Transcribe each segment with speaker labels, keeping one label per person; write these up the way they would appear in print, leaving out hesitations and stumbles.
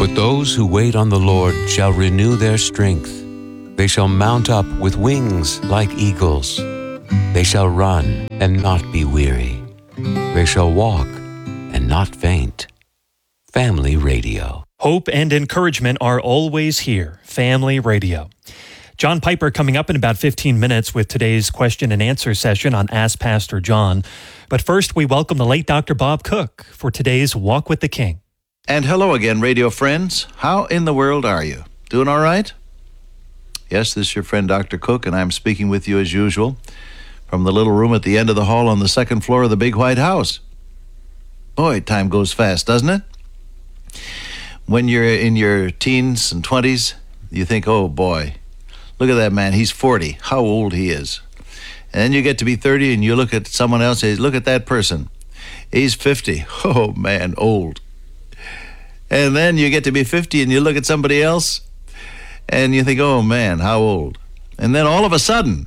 Speaker 1: But those who wait on the Lord shall renew their strength. They shall mount up with wings like eagles. They shall run and not be weary. They shall walk and not faint. Family Radio.
Speaker 2: Hope and encouragement are always here. Family Radio. John Piper coming up in about 15 minutes with today's question and answer session on Ask Pastor John. But first, we welcome the late Dr. Bob Cook for today's Walk with the King.
Speaker 3: And hello again, radio friends. How in the world are you? Doing all right? Yes, this is your friend Dr. Cook, and I'm speaking with you as usual from the little room at the end of the hall on the second floor of the big white house. Boy, time goes fast, doesn't it? When you're in your teens and 20s, you think, oh boy, look at that man, he's 40, how old he is. And then you get to be 30 and you look at someone else and say, look at that person, he's 50, oh man, old. And then you get to be 50 and you look at somebody else and you think, oh man, how old. And then all of a sudden,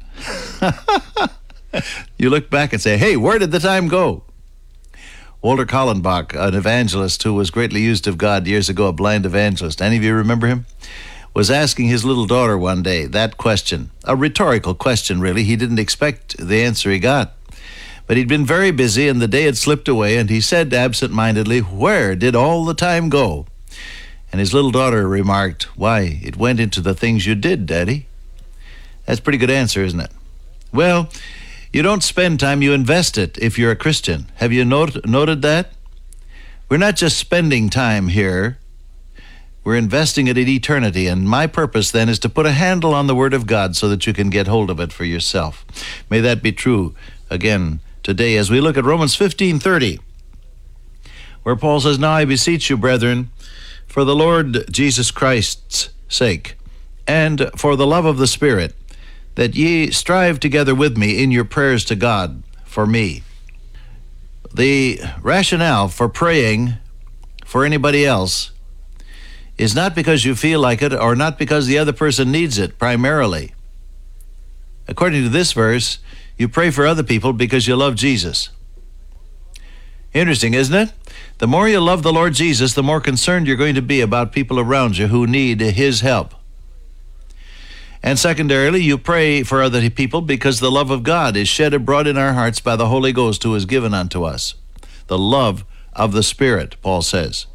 Speaker 3: you look back and say, hey, where did the time go? Walter Kallenbach, an evangelist who was greatly used of God years ago, a blind evangelist, any of you remember him? Was asking his little daughter one day that question, a rhetorical question really. He didn't expect the answer he got. But he'd been very busy and the day had slipped away, and he said absent-mindedly, where did all the time go? And his little daughter remarked, why, it went into the things you did, Daddy. That's a pretty good answer, isn't it? Well, you don't spend time, you invest it if you're a Christian. Have you noted that? We're not just spending time here. We're investing it in eternity, and my purpose then is to put a handle on the Word of God so that you can get hold of it for yourself. May that be true again today as we look at Romans 15:30, where Paul says, now I beseech you, brethren, for the Lord Jesus Christ's sake, and for the love of the Spirit, that ye strive together with me in your prayers to God for me. The rationale for praying for anybody else is not because you feel like it or not because the other person needs it primarily. According to this verse, you pray for other people because you love Jesus. Interesting, isn't it? The more you love the Lord Jesus, the more concerned you're going to be about people around you who need His help. And secondarily, you pray for other people because the love of God is shed abroad in our hearts by the Holy Ghost who is given unto us. The love of the Spirit, Paul says.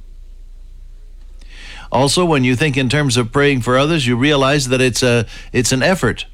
Speaker 3: Also, when you think in terms of praying for others, you realize that it's an effort.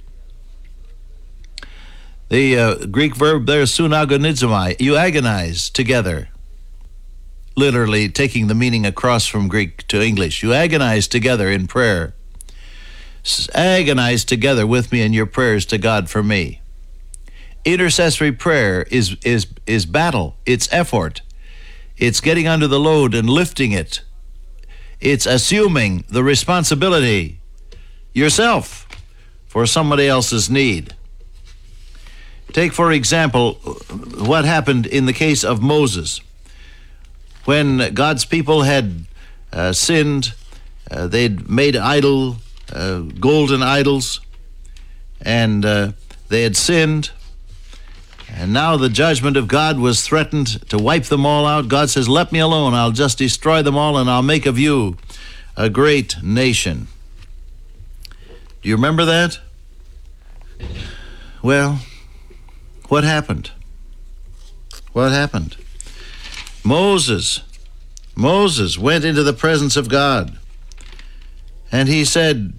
Speaker 3: The Greek verb there is sunagonizomai. You agonize together. Literally taking the meaning across from Greek to English. You agonize together in prayer. Agonize together with me in your prayers to God for me. Intercessory prayer is battle. It's effort. It's getting under the load and lifting it. It's assuming the responsibility yourself for somebody else's need. Take, for example, what happened in the case of Moses. When God's people had sinned, they'd made golden idols, and they had sinned, and now the judgment of God was threatened to wipe them all out. God says, let me alone, I'll just destroy them all, and I'll make of you a great nation. Do you remember that? Well, what happened? What happened? Moses went into the presence of God, and he said,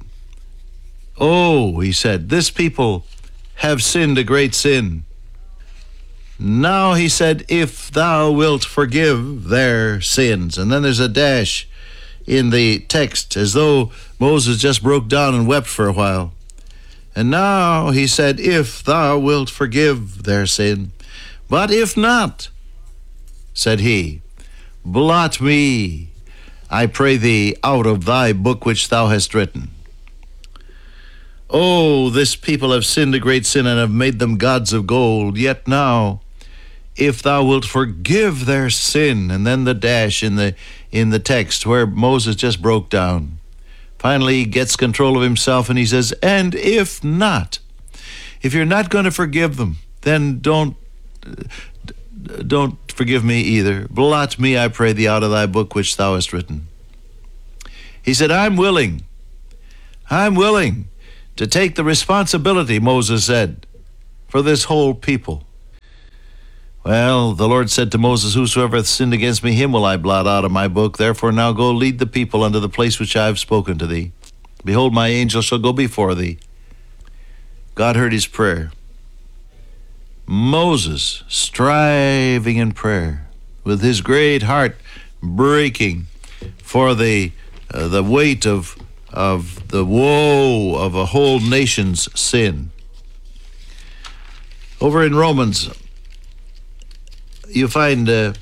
Speaker 3: this people have sinned a great sin. Now, he said, if thou wilt forgive their sins. And then there's a dash in the text as though Moses just broke down and wept for a while. And now, he said, if thou wilt forgive their sin. But if not, said he, blot me, I pray thee, out of thy book which thou hast written. Oh, this people have sinned a great sin and have made them gods of gold. Yet now, if thou wilt forgive their sin, and then the dash in the text where Moses just broke down. Finally, he gets control of himself and he says, and if not, if you're not going to forgive them, then don't forgive me either. Blot me, I pray thee, out of thy book which thou hast written. He said, I'm willing to take the responsibility, Moses said, for this whole people. Well, the Lord said to Moses, whosoever hath sinned against me, him will I blot out of my book. Therefore now go lead the people unto the place which I have spoken to thee. Behold, my angel shall go before thee. God heard his prayer. Moses, striving in prayer, with his great heart breaking for the weight of the woe of a whole nation's sin. Over in Romans, you find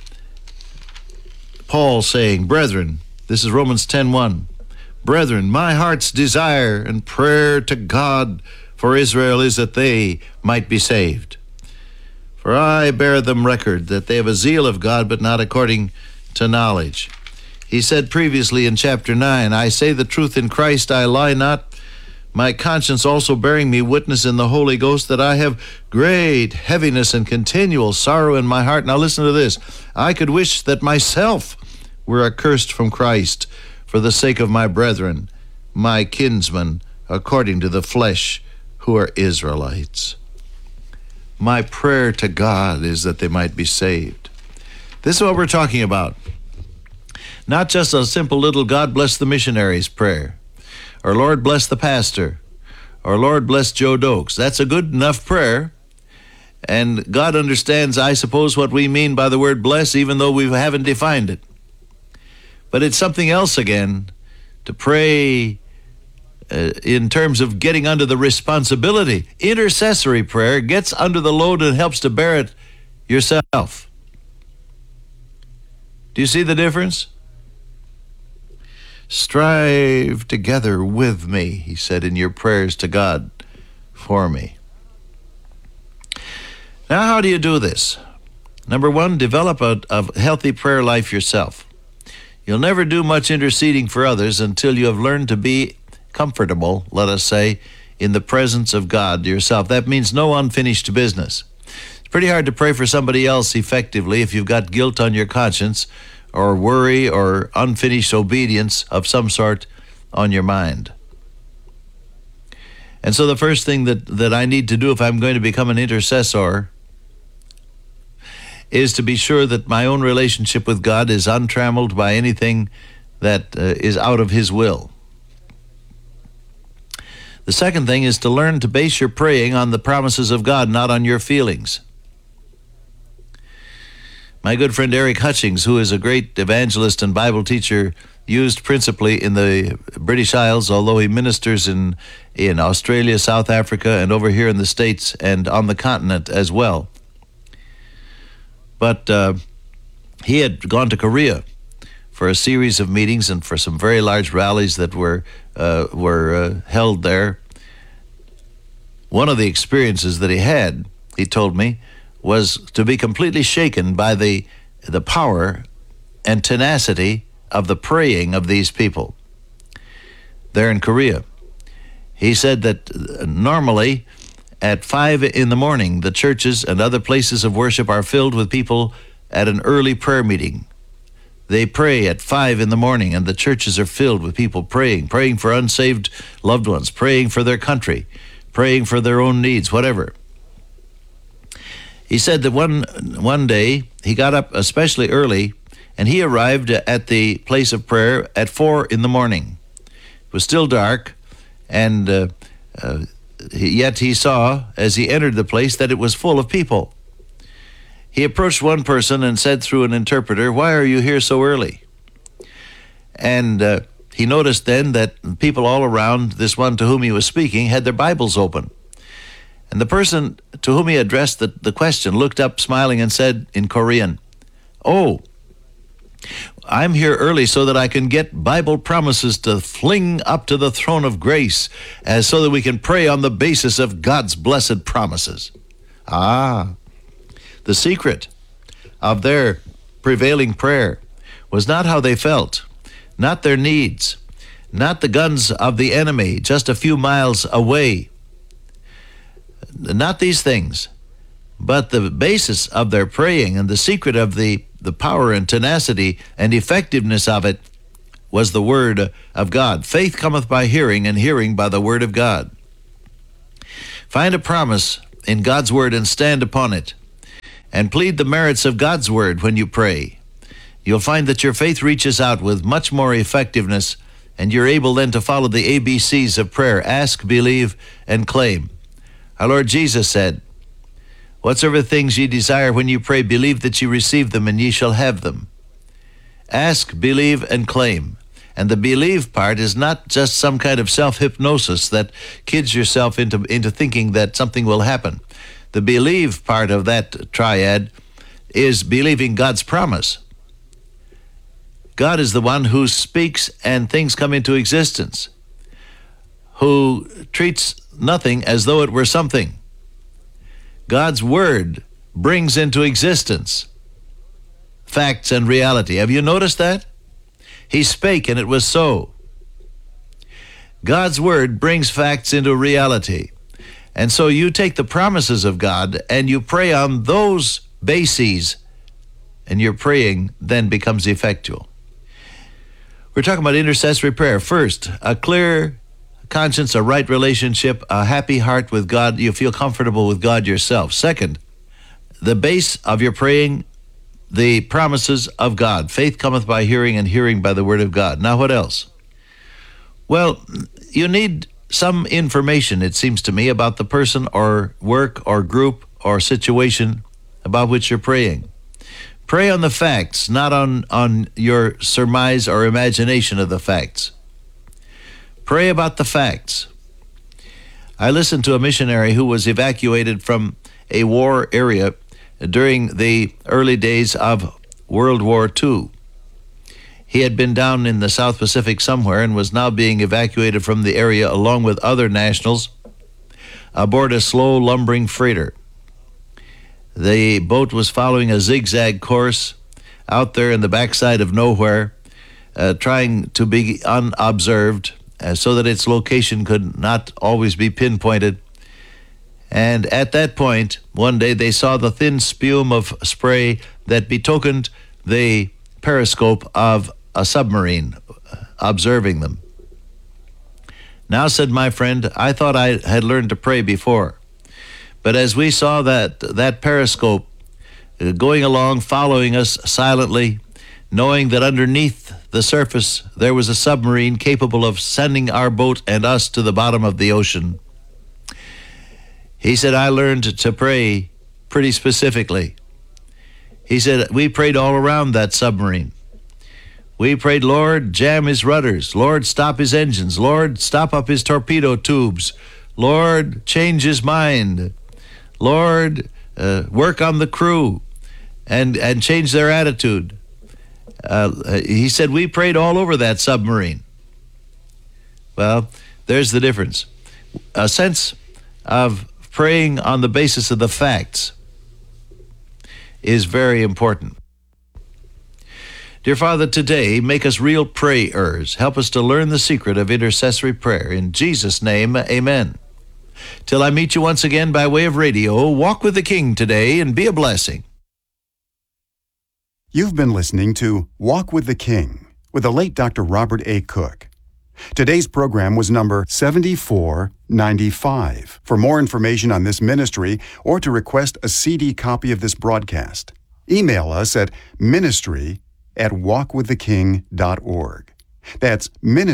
Speaker 3: Paul saying, brethren, this is Romans 10:1, brethren, my heart's desire and prayer to God for Israel is that they might be saved. For I bear them record that they have a zeal of God, but not according to knowledge. He said previously in chapter 9, I say the truth in Christ, I lie not, my conscience also bearing me witness in the Holy Ghost that I have great heaviness and continual sorrow in my heart. Now listen to this. I could wish that myself were accursed from Christ for the sake of my brethren, my kinsmen, according to the flesh, who are Israelites. My prayer to God is that they might be saved. This is what we're talking about. Not just a simple little God bless the missionaries prayer, or Lord bless the pastor, or Lord bless Joe Dokes. That's a good enough prayer, and God understands, I suppose, what we mean by the word bless, even though we haven't defined it. But it's something else again to pray in terms of getting under the responsibility. Intercessory prayer gets under the load and helps to bear it yourself. Do you see the difference? Strive together with me, he said, in your prayers to God for me. Now, how do you do this? Number one, develop a healthy prayer life yourself. You'll never do much interceding for others until you have learned to be comfortable, let us say, in the presence of God yourself. That means no unfinished business. It's pretty hard to pray for somebody else effectively if you've got guilt on your conscience, or worry, or unfinished obedience of some sort on your mind. And so the first thing that I need to do if I'm going to become an intercessor is to be sure that my own relationship with God is untrammeled by anything that is out of his will. The second thing is to learn to base your praying on the promises of God, not on your feelings. My good friend Eric Hutchings, who is a great evangelist and Bible teacher, used principally in the British Isles, although he ministers in Australia, South Africa, and over here in the States and on the continent as well. But he had gone to Korea for a series of meetings and for some very large rallies that were held there. One of the experiences that he had, he told me, was to be completely shaken by the power and tenacity of the praying of these people there in Korea. He said that normally at 5 in the morning, the churches and other places of worship are filled with people at an early prayer meeting. They pray at 5 in the morning, and the churches are filled with people praying for unsaved loved ones, praying for their country, praying for their own needs, whatever. He said that one day he got up especially early, and he arrived at the place of prayer at 4 in the morning. It was still dark, and yet he saw, as he entered the place, that it was full of people. He approached one person and said through an interpreter, "Why are you here so early?" And he noticed then that people all around this one to whom he was speaking had their Bibles open. And the person to whom he addressed the question looked up smiling and said in Korean, "Oh, I'm here early so that I can get Bible promises to fling up to the throne of grace, so that we can pray on the basis of God's blessed promises." The secret of their prevailing prayer was not how they felt, not their needs, not the guns of the enemy just a few miles away, not these things, but the basis of their praying and the secret of the power and tenacity and effectiveness of it was the Word of God. Faith cometh by hearing, and hearing by the Word of God. Find a promise in God's Word and stand upon it, and plead the merits of God's Word when you pray. You'll find that your faith reaches out with much more effectiveness, and you're able then to follow the ABCs of prayer: ask, believe, and claim. Our Lord Jesus said, "Whatsoever things ye desire when you pray, believe that ye receive them, and ye shall have them." Ask, believe, and claim. And the believe part is not just some kind of self-hypnosis that kids yourself into thinking that something will happen. The believe part of that triad is believing God's promise. God is the one who speaks and things come into existence, who treats nothing as though it were something. God's Word brings into existence facts and reality. Have you noticed that? He spake and it was so. God's Word brings facts into reality. And so you take the promises of God and you pray on those bases, and your praying then becomes effectual. We're talking about intercessory prayer. First, a clear conscience, a right relationship, a happy heart with God. You feel comfortable with God yourself. Second, the base of your praying, the promises of God. Faith cometh by hearing, and hearing by the Word of God. Now, what else? Well, you need some information, it seems to me, about the person or work or group or situation about which you're praying. Pray on the facts, not on your surmise or imagination of the facts. Pray about the facts. I listened to a missionary who was evacuated from a war area during the early days of World War II. He had been down in the South Pacific somewhere and was now being evacuated from the area along with other nationals aboard a slow lumbering freighter. The boat was following a zigzag course out there in the backside of nowhere, trying to be unobserved so that its location could not always be pinpointed. And at that point, one day, they saw the thin spume of spray that betokened the periscope of a submarine observing them. "Now," said my friend, "I thought I had learned to pray before. But as we saw that periscope going along, following us silently, knowing that underneath the surface there was a submarine capable of sending our boat and us to the bottom of the ocean," he said, "I learned to pray pretty specifically." He said, "We prayed all around that submarine. We prayed, Lord, jam his rudders. Lord, stop his engines. Lord, stop up his torpedo tubes. Lord, change his mind. Lord, work on the crew and change their attitude." He said, "We prayed all over that submarine." Well, there's the difference. A sense of praying on the basis of the facts is very important. Dear Father, today, make us real prayers. Help us to learn the secret of intercessory prayer. In Jesus' name, amen. Till I meet you once again by way of radio, walk with the King today and be a blessing.
Speaker 4: You've been listening to Walk with the King with the late Dr. Robert A. Cook. Today's program was number 7495. For more information on this ministry or to request a CD copy of this broadcast, email us at ministry@walkwiththeking.org. That's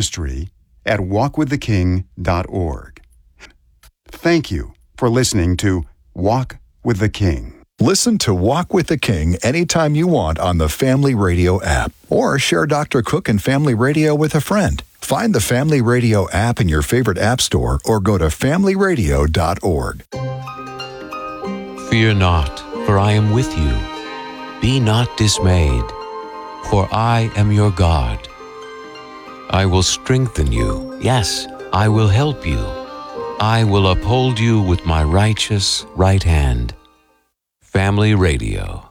Speaker 4: ministry@walkwiththeking.org. Thank you for listening to Walk with the King.
Speaker 5: Listen to Walk with the King anytime you want on the Family Radio app, or share Dr. Cook and Family Radio with a friend. Find the Family Radio app in your favorite app store or go to familyradio.org.
Speaker 1: Fear not, for I am with you. Be not dismayed, for I am your God. I will strengthen you. Yes, I will help you. I will uphold you with my righteous right hand. Family Radio.